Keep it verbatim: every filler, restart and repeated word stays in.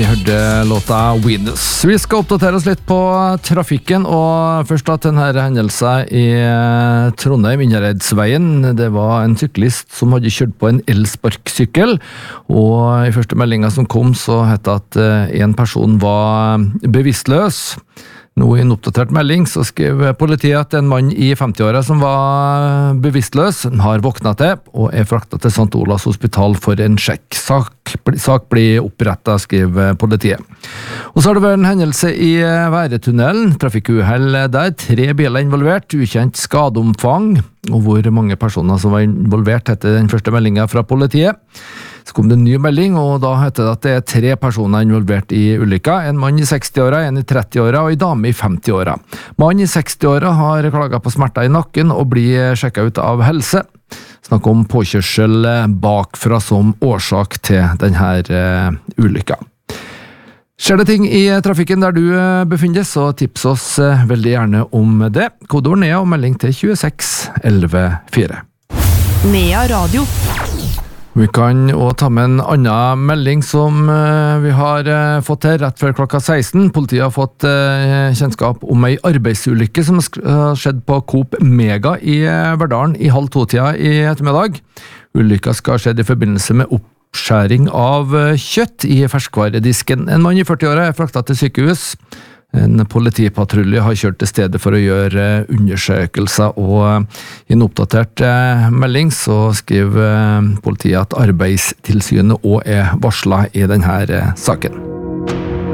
Vi hørte låta Venus. Vi skal oppdatere oss litt på trafikken, og først da til denne hendelsen i Trondheim, Ingereidsveien. Det var en syklist som hadde kjørt på en elsparksykkel, og i første meldingen som kom så het det at en person var bevisstløs. Nå i en oppdatert melding så skrev politiet at en mann i femti-åra som var bevisstløs har våknet til og er fraktet til Sankt Olavs hospital for en sjekk. Sak, sak blir opprettet, skrev politiet. Og så har det vært en hendelse i Væretunnelen, trafikkuhell der, tre biler involvert, ukjent skadeomfang, og hvor mange personer som var involvert etter den første meldingen fra politiet. Så kom det en ny melding, og da heter det at det er tre personer involvert i ulykka. En mann i seksti-åra, en i tretti-åra og en dame i femti-åra. Mann i seksti-åra har klaget på smerter i nakken og blir sjekket ut av helse. Snakk om påkjørsel bakfra som årsak til denne uh, ulykka. Skjer det ting i trafikken der du befinner deg, så tips oss uh, veldig gjerne om det. Kodeord Nea og melding til tjueseks elleve fire. Nea Radio. Vi kan også ta med en annen melding som vi har fått her rett før klokka seksten. Politiet har fått kjennskap om en arbeidsulykke som har skjedd på Coop Mega i Verdalen i halv to-tida i ettermiddag. Ulykka skal ha skjedd i forbindelse med oppskjæring av kjøtt i ferskvaredisken. En mann i førti-åra er fraktet til sykehus. En politipatrulje har kjørt til stedet for å gjøre undersøkelser, og i en oppdatert melding så skriver politiet at Arbeidstilsynet også er varslet i denne saken.